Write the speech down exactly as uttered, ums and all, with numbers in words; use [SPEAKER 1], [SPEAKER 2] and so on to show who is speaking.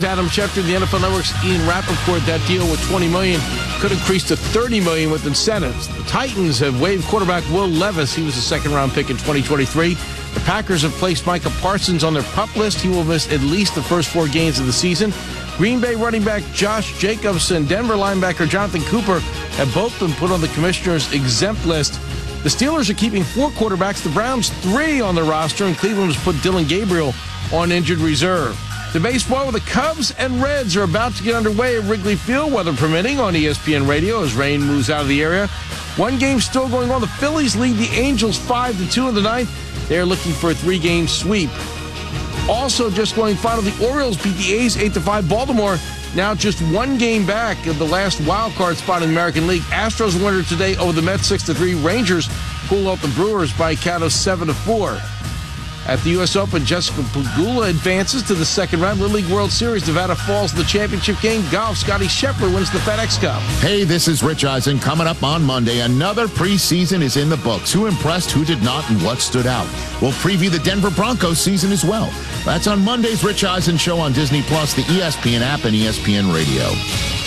[SPEAKER 1] Adam Schefter, the N F L Network's Ian Rappaport. That deal with twenty million dollars could increase to thirty million dollars with incentives. The Titans have waived quarterback Will Levis. He was a second-round pick in twenty twenty-three. The Packers have placed Micah Parsons on their PUP list. He will miss at least the first four games of the season. Green Bay running back Josh Jacobs and Denver linebacker Jonathan Cooper have both been put on the commissioner's exempt list. The Steelers are keeping four quarterbacks, the Browns three on the roster, and Cleveland has put Dylan Gabriel on injured reserve. The baseball with the Cubs and Reds are about to get underway at Wrigley Field, weather permitting, on E S P N Radio as rain moves out of the area. One game still going on. The Phillies lead the Angels five to two in the ninth. They are looking for a three-game sweep. Also just going final, the Orioles beat the A's eight to five. Baltimore now just one game back of the last wild card spot in the American League. Astros winner today over the Mets six to three. Rangers pull out the Brewers by a count of seven to four. At the U S Open, Jessica Pegula advances to the second round. Little League World Series, Nevada falls in the championship game. Golf, Scotty Scheffler wins the FedEx Cup.
[SPEAKER 2] Hey, this is Rich Eisen. Coming up on Monday, another preseason is in the books. Who impressed, who did not, and what stood out? We'll preview the Denver Broncos season as well. That's on Monday's Rich Eisen Show on Disney Plus, the E S P N app, and E S P N Radio.